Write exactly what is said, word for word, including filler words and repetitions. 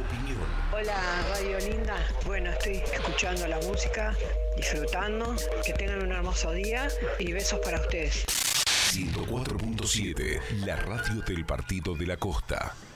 opinión. Hola, Radio Linda. Bueno, estoy escuchando la música, disfrutando. Que tengan un hermoso día y besos para ustedes. ciento cuatro punto siete, la radio del Partido de la Costa.